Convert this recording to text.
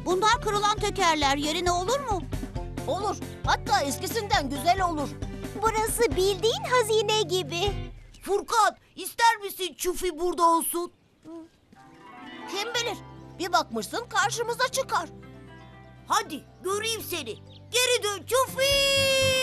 Bunlar kırılan tekerler yerine olur mu? Olur. Hatta eskisinden güzel olur. Burası bildiğin hazine gibi. Furkan, ister misin Çufi burada olsun? Kim bilir? Bir bakmışsın karşımıza çıkar. Hadi göreyim seni. Geri dön Çufi!